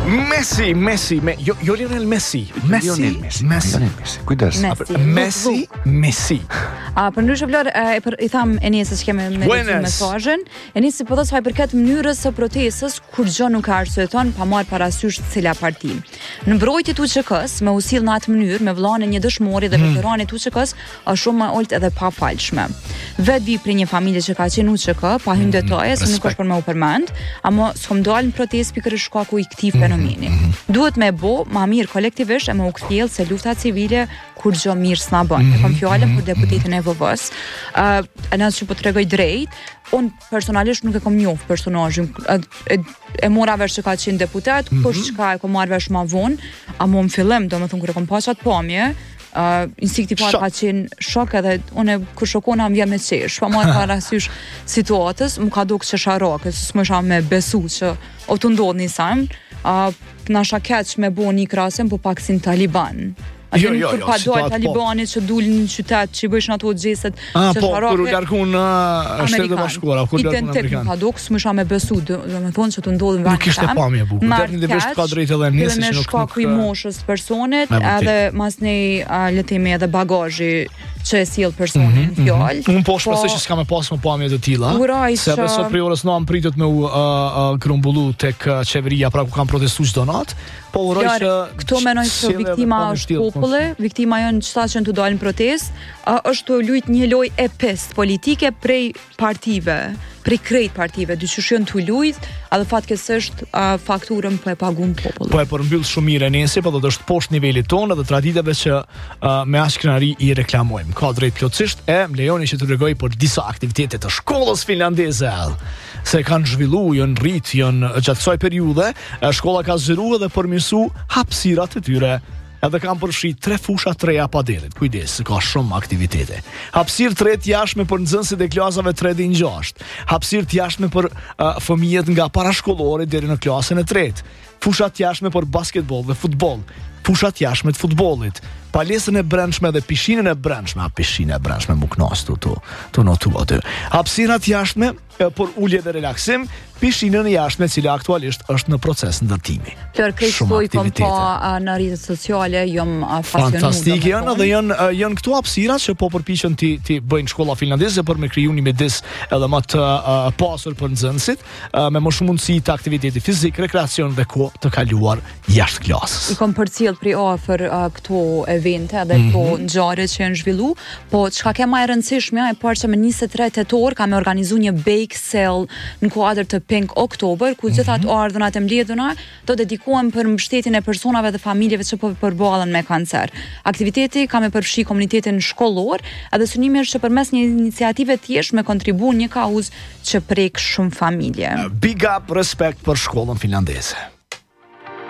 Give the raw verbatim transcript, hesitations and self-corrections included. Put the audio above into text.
Messi, Messi, me, jo, jo Lionel Messi. Messi, Lionel Messi. Messi. Lionel Messi. Kujdes. Messi. Messi, Messi. A për ndryshe Vlor, e, për, i tham Enisës që kemi me lexuar mesazhin. Enisi po thos sa i përket mënyrës së protestës, kur gjë nuk ka arsyeton pa marrë parasysh cila parti. Në mbrojtjet U Ç K-s me u sill në atë mënyrë me vllain e një dëshmori dhe veteranit U Ç K-s është shumë më olt edhe pa falshme. Vet vi për një familje që ka qenë U Ç K, pa hyrë detaje, se nuk është për me u përmend, ama s'kom dalë në protestë pikërisht shkaku i këtij fenomeni. Duhet me bo ma mirë kolektivisht e me u kthjellë se lufta civile kur gjë mirë s'na bën. E kam fjalën për deputetin e V V-s. Ë, uh, nëse që po tregoj drejt, unë personalisht nuk e kom njoh personazhin. E, e, e mora vesh që ka qenë deputet, mm -hmm. kush çka e kom marrë vesh më vonë, ama në fillim, domethënë kur e kom pasur atë pamje, Uh, instinkti parë ka qenë shok edhe unë kur shokona më vjen me qesh pa marrë parasysh situatës, më ka duk që sharake, se s'më isha me besu që o të ndodh një sajmë, uh, na shakeq me bo një krasim, po pak si në Taliban. Jo, jo, kur jo, pa dojë situatë Talibanit që dulin në qytet, që i bëjshin ato gjeset Ah, që po, sharake. kur u largun në Shtetet e Bashkuara, kur u largun Identitet amerikanë. më ka duk, s'më isha me besu, domethënë që të ndodhin vend. Nuk ishte pamje e bukur. Deri në vesh ka drejtë edhe nesër që nuk shkaku i moshës personit, edhe masnej le të themi edhe bagazhi që e sjell personin në fjalë. Unë po shpresoj që s'ka me pas më pamje të tilla. Se sot prej orës nëntë pritet me u grumbullu tek qeveria pra ku kanë protestuar çdo natë. Po uroj që këto menoj se viktima është populli, viktima janë çta që të dalin protestë, është të lujt një lojë e pest politike prej partive, prej krejt partive, dyqysh janë të lujt, edhe fatkeqësisht fakturën po e pagun populli. Po e përmbyll shumë mirë Enesi, po do të është poshtë nivelit tonë dhe traditave që uh, me aq kënaqëri i reklamojmë. Ka drejt plotësisht e më lejoni që të tregoj për disa aktivitete të shkollës finlandeze. Se kanë zhvilluar, janë rrit, janë gjatë kësaj periudhe, shkolla ka zgjeruar dhe përmirësu hapësirat e tyre. Edhe kam përfshi tre fusha të reja pa derit. Kujdes, se ka shumë aktivitete. Hapësirë të re të jashtme për nxënësit e klasave tre deri në gjashtë. Hapësirë të jashtme për uh, fëmijët nga parashkollore deri në klasën e tretë. Fusha të jashtme për basketbol dhe futboll. Fusha të jashtme të futbollit. Palesën e brendshme dhe pishinën e brendshme. A pishinë e brendshme më knas tu tu. Tu no tu aty. Hapësirat të jashtme për ulje dhe relaksim, pishinën e jashtme e cila aktualisht është në proces ndërtimi. Plor kësoj kom pa në rrjetet sociale, jam pasionuar. Fantastike janë dhe janë janë këto hapësira që po përpiqen ti ti bëjnë shkolla finlandeze për me kriju një midis edhe më të uh, pasur për nxënësit, uh, me më shumë mundësi të aktiviteti fizik, rekreacion dhe kohë të kaluar jashtë klasës. I kom përcjell pri afër uh, këto evente dhe këto mm -hmm. ngjarje që janë zhvillu, po çka ke më e rëndësishme e parë që më njëzet e tre tetor ka me organizuar një bake sale në kuadër të Pink Oktober, ku gjithë ato ardhunat e mbledhura do dedikohen për mbështetjen e personave dhe familjeve që po përballen me kancer. Aktiviteti ka me përfshi komunitetin shkollor, edhe synimi është që përmes një iniciative të thjeshtë me kontribuar një kauzë që prek shumë familje. Big up, respekt për shkollën finlandeze.